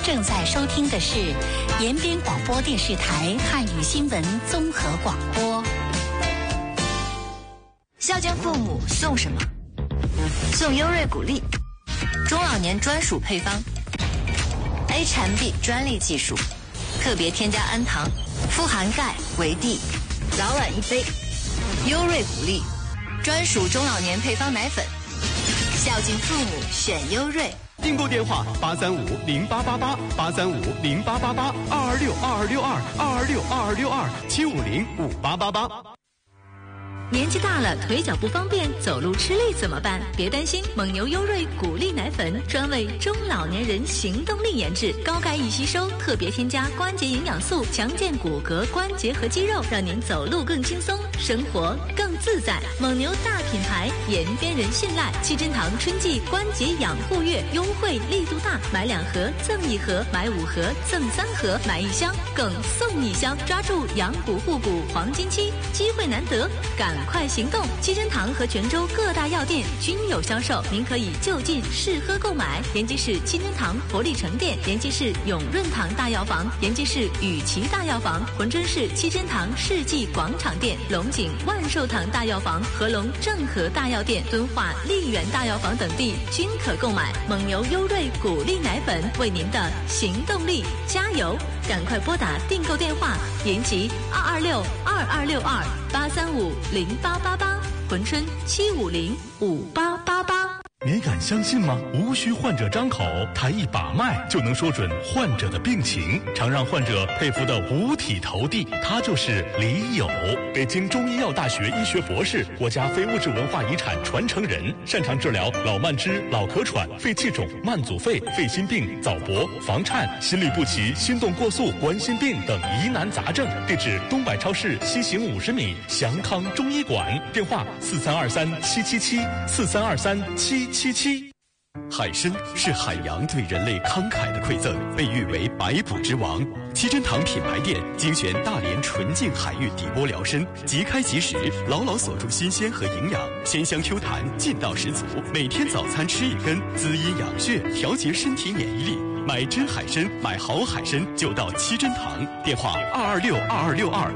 正在收听的是延边广播电视台汉语新闻综合广播。 孝敬父母送什么？送优瑞谷粒，中老年专属配方 ，A 产 B 专利技术，特别添加氨糖，富含钙、维 D， 老软一杯。优瑞谷粒，专属中老年配方奶粉，孝敬父母选优瑞。 订购电话835-088-835-0888-2262-2262-750-5888。 年纪大了，腿脚不方便，走路吃力怎么办？别担心，蒙牛优瑞谷粒奶粉专为中老年人行动力研制，高钙易吸收，特别添加关节营养素，强健骨骼、关节和肌肉，让您走路更轻松，生活更自在。蒙牛大品牌，延边人信赖。七珍堂春季关节养护月优惠力度大，买2盒赠1盒，买5盒赠3盒，买1箱更送1箱，抓住养骨护骨黄金期，机会难得，赶快行动！七珍堂和泉州各大药店均有销售，您可以就近试喝购买。延吉市七珍堂活力城店、延吉市永润堂大药房、延吉市雨琦大药房、珲春市七珍堂世纪广场店、龙井万寿堂大药房、合龙正和大药店、敦化丽园大药房等地均可购买。蒙牛优瑞谷粒奶粉为您的行动力加油！赶快拨打订购电话：延吉226-2262-835-0888，珲春750-5888。 你敢相信吗？无需患者张口，抬一把脉就能说准患者的病情，常让患者佩服的五体投地。他就是李友，北京中医药大学医学博士，国家非物质文化遗产传承人，擅长治疗老慢支、老咳喘、肺气肿、慢阻肺、肺心病、早搏、房颤、心律不齐、心动过速、冠心病等疑难杂症。地址：东百超市西行50米，祥康中医馆。电话：4323-777，4323-777。 海参是海洋对人类慷慨的馈赠，被誉为百补之王。七珍堂品牌店精选大连纯净海域底波疗参，即开即食，牢牢锁住新鲜和营养，鲜香 Q 弹，劲道十足。每天早餐吃1根，滋阴养血，调节身体免疫力。买真海参，买好海参就到七珍堂。电话：226-2262